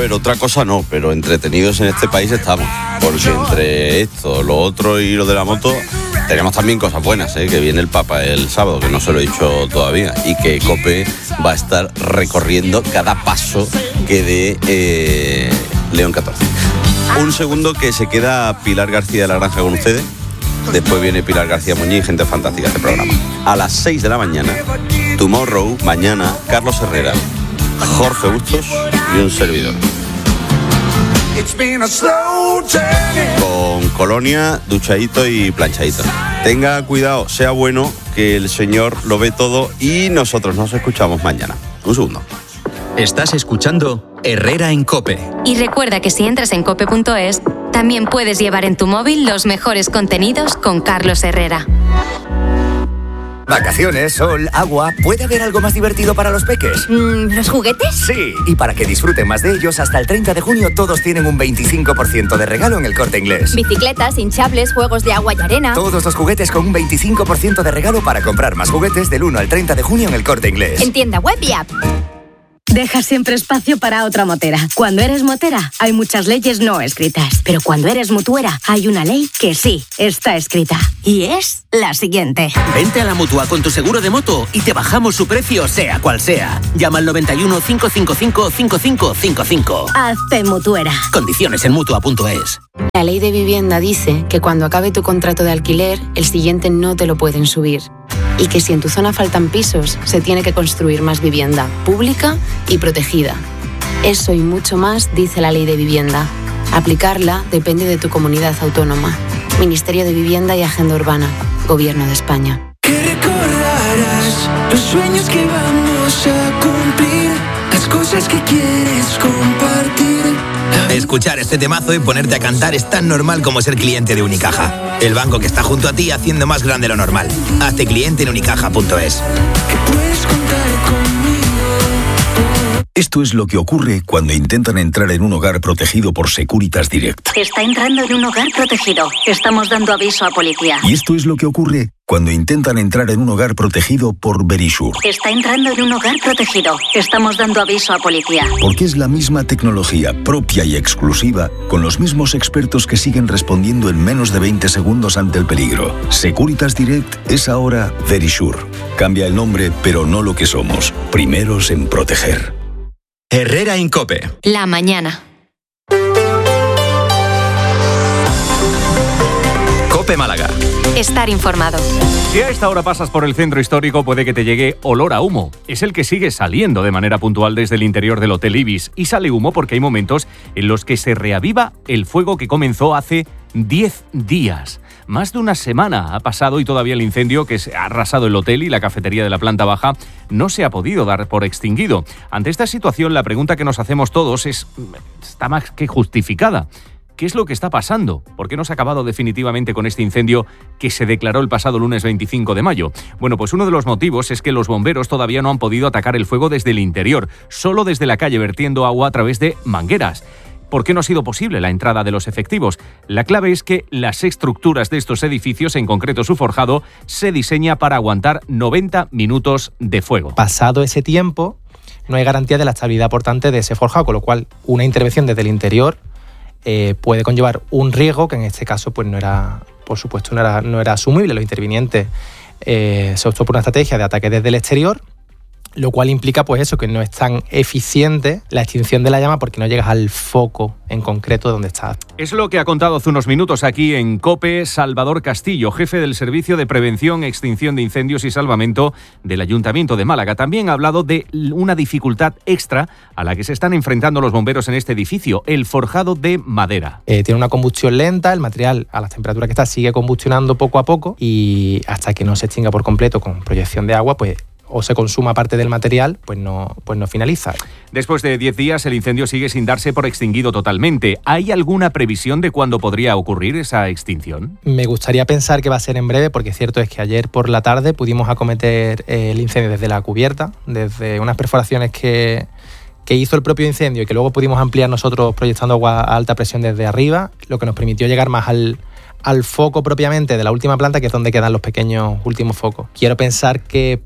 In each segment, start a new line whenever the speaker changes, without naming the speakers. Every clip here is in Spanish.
ver, otra cosa no, pero entretenidos en este país estamos. Porque entre esto, lo otro y lo de la moto, tenemos también cosas buenas, que viene el Papa el sábado, que no se lo he dicho todavía, y que COPE va a estar recorriendo cada paso que dé León XIV. Un segundo que se queda Pilar García de la Granja con ustedes. Después viene Pilar García Muñiz, gente fantástica este programa. A las 6 de la mañana, Tomorrow, mañana, Carlos Herrera, Jorge Bustos y un servidor. Con colonia, duchadito y planchadito. Tenga cuidado, sea bueno, que el Señor lo ve todo y nosotros nos escuchamos mañana. Un segundo.
Estás escuchando Herrera en COPE.
Y recuerda que si entras en cope.es, también puedes llevar en tu móvil los mejores contenidos con Carlos Herrera.
Vacaciones, sol, agua. ¿Puede haber algo más divertido para los peques?
¿Los juguetes?
Sí, y para que disfruten más de ellos, hasta el 30 de junio todos tienen un 25% de regalo en El Corte Inglés.
Bicicletas, hinchables, juegos de agua y arena.
Todos los juguetes con un 25% de regalo para comprar más juguetes del 1 al 30 de junio en El Corte Inglés.
En tienda web y app.
Deja siempre espacio para otra motera. Cuando eres motera, hay muchas leyes no escritas. Pero cuando eres mutuera, hay una ley que sí está escrita. Y es la siguiente.
Vente a la Mutua con tu seguro de moto y te bajamos su precio, sea cual sea. Llama al 91 555 5555.
Hazte mutuera.
Condiciones en Mutua.es.
La ley de vivienda dice que cuando acabe tu contrato de alquiler, el siguiente no te lo pueden subir. Y que si en tu zona faltan pisos, se tiene que construir más vivienda pública y protegida. Eso y mucho más dice la ley de vivienda. Aplicarla depende de tu comunidad autónoma. Ministerio de Vivienda y Agenda Urbana. Gobierno de España.
Que recordarás los sueños que vamos a cumplir, las cosas que quieres compartir.
Escuchar este temazo y ponerte a cantar es tan normal como ser cliente de Unicaja. El banco que está junto a ti haciendo más grande lo normal. Hazte cliente en unicaja.es.
Que puedes contar conmigo.
Esto es lo que ocurre cuando intentan entrar en un hogar protegido por Securitas Direct.
Está entrando en un hogar protegido. Estamos dando aviso a policía.
Y esto es lo que ocurre cuando intentan entrar en un hogar protegido por Verisure.
Está entrando en un hogar protegido. Estamos dando aviso a policía.
Porque es la misma tecnología propia y exclusiva, con los mismos expertos que siguen respondiendo en menos de 20 segundos ante el peligro. Securitas Direct es ahora Verisure. Cambia el nombre, pero no lo que somos. Primeros en proteger.
Herrera en COPE.
La mañana.
COPE Málaga.
Estar informado.
Si a esta hora pasas por el centro histórico, puede que te llegue olor a humo. Es el que sigue saliendo de manera puntual desde el interior del Hotel Ibis. Y sale humo porque hay momentos en los que se reaviva el fuego que comenzó hace 10 días. Más de una semana ha pasado y todavía el incendio que ha arrasado el hotel y la cafetería de la planta baja no se ha podido dar por extinguido. Ante esta situación, la pregunta que nos hacemos todos está más que justificada. ¿Qué es lo que está pasando? ¿Por qué no se ha acabado definitivamente con este incendio que se declaró el pasado lunes 25 de mayo? Bueno, pues uno de los motivos es que los bomberos todavía no han podido atacar el fuego desde el interior, solo desde la calle vertiendo agua a través de mangueras. ¿Por qué no ha sido posible la entrada de los efectivos? La clave es que las estructuras de estos edificios, en concreto su forjado, se diseña para aguantar 90 minutos de fuego.
Pasado ese tiempo, no hay garantía de la estabilidad portante de ese forjado, con lo cual una intervención desde el interior puede conllevar un riesgo que en este caso pues no era asumible. Los intervinientes se optó por una estrategia de ataque desde el exterior, lo cual implica pues eso, que no es tan eficiente la extinción de la llama porque no llegas al foco en concreto donde está.
Es lo que ha contado hace unos minutos aquí en COPE Salvador Castillo, jefe del Servicio de Prevención, Extinción de Incendios y Salvamento del Ayuntamiento de Málaga. También ha hablado de una dificultad extra a la que se están enfrentando los bomberos en este edificio, el forjado de madera.
Tiene una combustión lenta, el material a las temperaturas que está sigue combustionando poco a poco y hasta que no se extinga por completo con proyección de agua, pues o se consuma parte del material, pues no finaliza.
Después de 10 días, el incendio sigue sin darse por extinguido totalmente. ¿Hay alguna previsión de cuándo podría ocurrir esa extinción?
Me gustaría pensar que va a ser en breve, porque cierto es que ayer por la tarde pudimos acometer el incendio desde la cubierta, desde unas perforaciones que hizo el propio incendio y que luego pudimos ampliar nosotros proyectando agua a alta presión desde arriba, lo que nos permitió llegar más al foco propiamente de la última planta, que es donde quedan los pequeños últimos focos. Quiero pensar que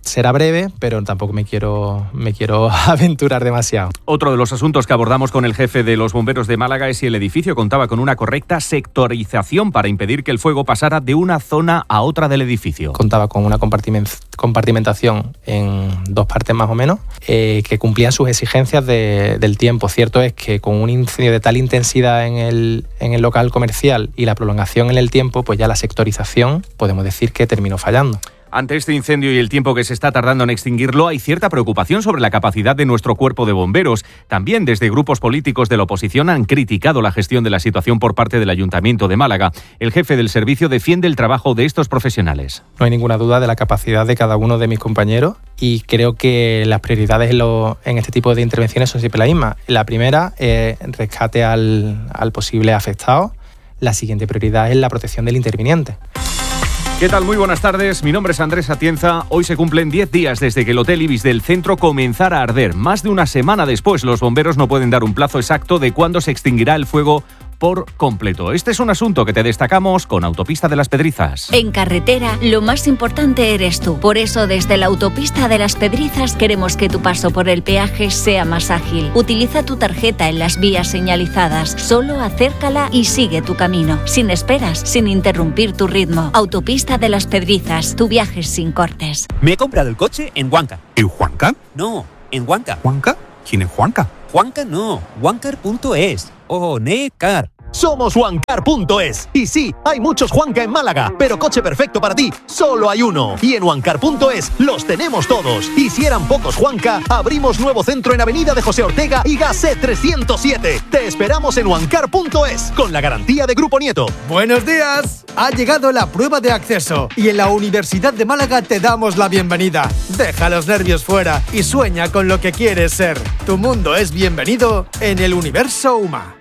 será breve, pero tampoco me quiero aventurar demasiado.
Otro de los asuntos que abordamos con el jefe de los bomberos de Málaga es si el edificio contaba con una correcta sectorización para impedir que el fuego pasara de una zona a otra del edificio.
Contaba con una compartimentación en 2 partes más o menos, que cumplían sus exigencias del tiempo. Cierto es que con un incendio de tal intensidad en el local comercial y la prolongación en el tiempo, pues ya la sectorización podemos decir que terminó fallando.
Ante este incendio y el tiempo que se está tardando en extinguirlo, hay cierta preocupación sobre la capacidad de nuestro cuerpo de bomberos. También desde grupos políticos de la oposición han criticado la gestión de la situación por parte del Ayuntamiento de Málaga. El jefe del servicio defiende el trabajo de estos profesionales.
No hay ninguna duda de la capacidad de cada uno de mis compañeros y creo que las prioridades en este tipo de intervenciones son siempre las mismas. La primera es rescate al posible afectado. La siguiente prioridad es la protección del interviniente.
¿Qué tal? Muy buenas tardes. Mi nombre es Andrés Atienza. Hoy se cumplen 10 días desde que el Hotel Ibis del centro comenzara a arder. Más de una semana después, los bomberos no pueden dar un plazo exacto de cuándo se extinguirá el fuego por completo. Este es un asunto que te destacamos con Autopista de las Pedrizas.
En carretera, lo más importante eres tú. Por eso, desde la Autopista de las Pedrizas queremos que tu paso por el peaje sea más ágil. Utiliza tu tarjeta en las vías señalizadas. Solo acércala y sigue tu camino. Sin esperas, sin interrumpir tu ritmo. Autopista de las Pedrizas. Tu viaje sin cortes.
Me he comprado el coche en Huanca.
¿En Huanca?
No, en Huanca.
¿Huanca? ¿Quién es Huanca?
Huanca no, Huancar.es. Necar.
Somos Huancar.es. Y sí, hay muchos Huanca en Málaga, pero coche perfecto para ti, solo hay uno. Y en Huancar.es los tenemos todos. Y si eran pocos Huanca, abrimos nuevo centro en Avenida de José Ortega y Gasset 307. Te esperamos en Huancar.es, con la garantía de Grupo Nieto.
¡Buenos días! Ha llegado la prueba de acceso y en la Universidad de Málaga te damos la bienvenida. Deja los nervios fuera y sueña con lo que quieres ser. Tu mundo es bienvenido en el Universo UMA.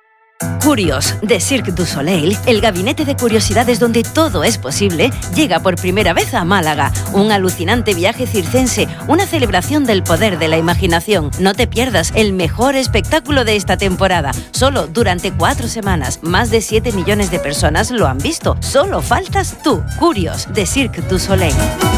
Curios, de Cirque du Soleil, el gabinete de curiosidades donde todo es posible, llega por primera vez a Málaga. Un alucinante viaje circense, una celebración del poder de la imaginación. No te pierdas el mejor espectáculo de esta temporada. Solo durante 4 semanas, más de 7 millones de personas lo han visto. Solo faltas tú. Curios, de Cirque du Soleil.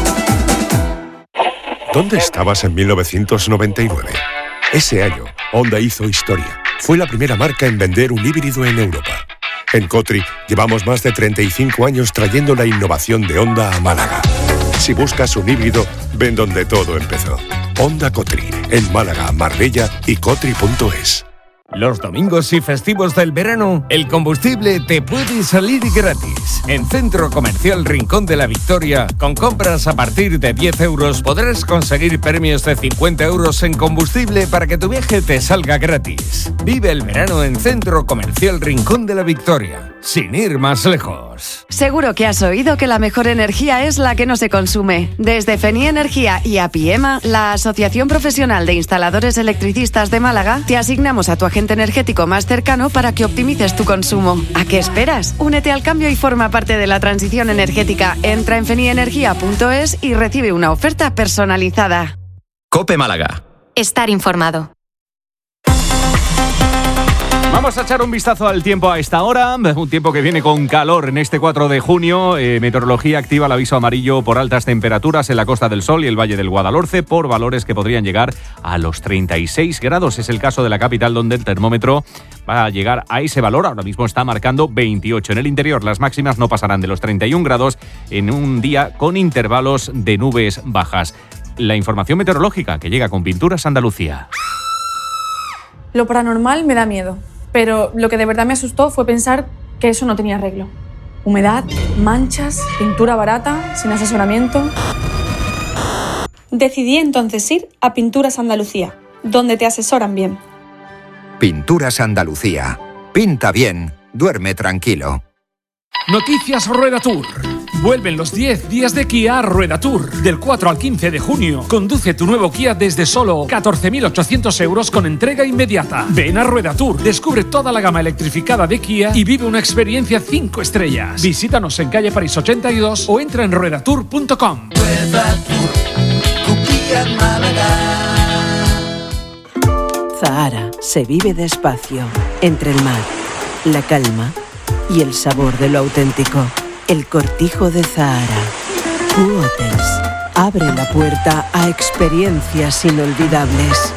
¿Dónde estabas en 1999? Ese año, Honda hizo historia. Fue la primera marca en vender un híbrido en Europa. En Cotri llevamos más de 35 años trayendo la innovación de Honda a Málaga. Si buscas un híbrido, ven donde todo empezó. Honda Cotri, en Málaga, Marbella y Cotri.es.
Los domingos y festivos del verano, el combustible te puede salir gratis. En Centro Comercial Rincón de la Victoria, con compras a partir de 10 euros, podrás conseguir premios de 50 euros en combustible para que tu viaje te salga gratis. Vive el verano en Centro Comercial Rincón de la Victoria, sin ir más lejos.
Seguro que has oído que la mejor energía es la que no se consume. Desde Feni Energía y APIEMA, la Asociación Profesional de Instaladores Electricistas de Málaga, te asignamos a tu agente energético más cercano para que optimices tu consumo. ¿A qué esperas? Únete al cambio y forma parte de la transición energética. Entra en fenienergia.es y recibe una oferta personalizada.
COPE Málaga.
Estar informado.
Vamos a echar un vistazo al tiempo a esta hora, un tiempo que viene con calor en este 4 de junio. Meteorología activa el aviso amarillo por altas temperaturas en la Costa del Sol y el Valle del Guadalhorce por valores que podrían llegar a los 36 grados. Es el caso de la capital, donde el termómetro va a llegar a ese valor. Ahora mismo está marcando 28. En el interior las máximas no pasarán de los 31 grados en un día con intervalos de nubes bajas. La información meteorológica que llega con Pinturas Andalucía.
Lo paranormal me da miedo. Pero lo que de verdad me asustó fue pensar que eso no tenía arreglo. Humedad, manchas, pintura barata, sin asesoramiento. Decidí entonces ir a Pinturas Andalucía, donde te asesoran bien.
Pinturas Andalucía. Pinta bien, duerme tranquilo.
Noticias Rueda Tour. Vuelven los 10 días de Kia Rueda Tour. Del 4 al 15 de junio. Conduce tu nuevo Kia desde solo 14.800 euros con entrega inmediata. Ven a Rueda Tour. Descubre toda la gama electrificada de Kia y vive una experiencia 5 estrellas. Visítanos en calle París 82 o entra en ruedatour.com.
Rueda Tour, tu Kia en Málaga.
Zahara se vive despacio, entre el mar, la calma y el sabor de lo auténtico. El Cortijo de Zahara. Q Hotels. abre la puerta a experiencias inolvidables.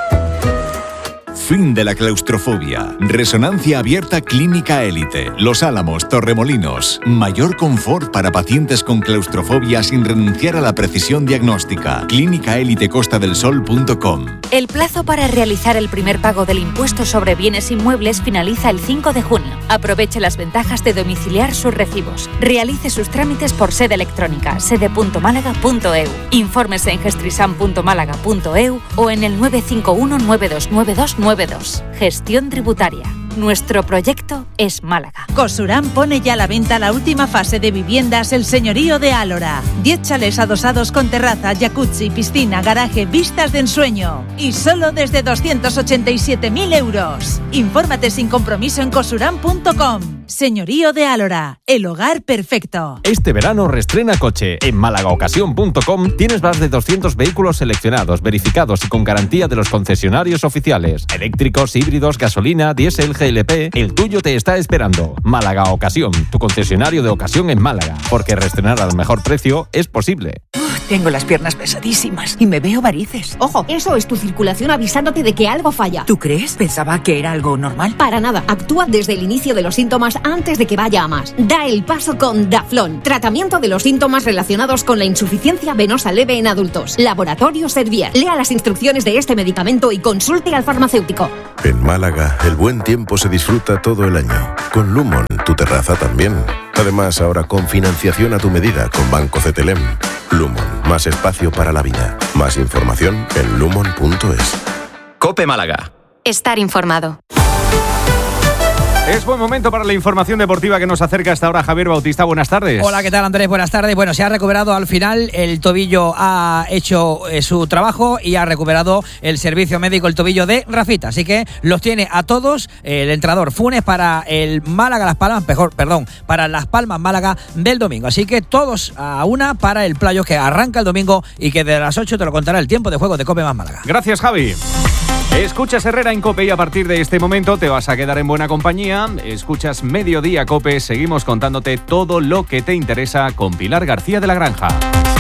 Fin de la claustrofobia. Resonancia abierta Clínica Élite. Los Álamos, Torremolinos. Mayor confort para pacientes con claustrofobia sin renunciar a la precisión diagnóstica. clínicaelitecostadelsol.com.
El plazo para realizar el primer pago del impuesto sobre bienes inmuebles finaliza el 5 de junio. Aproveche las ventajas de domiciliar sus recibos. Realice sus trámites por sede electrónica, sede.málaga.eu. Infórmese en gestrisam.málaga.eu o en el 951 929292. Gestión tributaria. Nuestro proyecto es Málaga.
Cosurán pone ya a la venta la última fase de viviendas El Señorío de Álora. 10 chalés adosados con terraza, jacuzzi, piscina, garaje, vistas de ensueño. Y solo desde 287.000 euros. Infórmate sin compromiso en cosurán.com. Señorío de Álora, el hogar perfecto.
Este verano reestrena coche. En MálagaOcasión.com tienes más de 200 vehículos seleccionados, verificados y con garantía de los concesionarios oficiales. Eléctricos, híbridos, gasolina, diésel, GLP. El tuyo te está esperando. Málaga Ocasión, tu concesionario de ocasión en Málaga. Porque reestrenar al mejor precio es posible.
Tengo las piernas pesadísimas y me veo varices.
Ojo, eso es tu circulación avisándote de que algo falla.
¿Tú crees? Pensaba que era algo normal.
Para nada. Actúa desde el inicio de los síntomas antes de que vaya a más. Da el paso con Daflón. Tratamiento de los síntomas relacionados con la insuficiencia venosa leve en adultos. Laboratorio Servier. Lea las instrucciones de este medicamento y consulte al farmacéutico.
En Málaga, el buen tiempo se disfruta todo el año. Con Lumon, tu terraza también. Además, ahora con financiación a tu medida con Banco CTLM. Lumon, más espacio para la vida. Más información en lumon.es.
COPE Málaga.
Estar informado.
Es buen momento para la información deportiva que nos acerca hasta ahora Javier Bautista. Buenas tardes.
Hola, ¿qué tal, Andrés? Buenas tardes. Bueno, se ha recuperado al final, el tobillo ha hecho su trabajo y ha recuperado el servicio médico el tobillo de Rafita. Así que los tiene a todos el entrenador Funes para el Málaga Las Palmas, para Las Palmas Málaga del domingo. Así que todos a una para el playoff que arranca el domingo y que de las 8 te lo contará el tiempo de juego de COPE más Málaga.
Gracias, Javi. Escuchas Herrera en COPE y a partir de este momento te vas a quedar en buena compañía. Escuchas Mediodía COPE, seguimos contándote todo lo que te interesa con Pilar García de la Granja.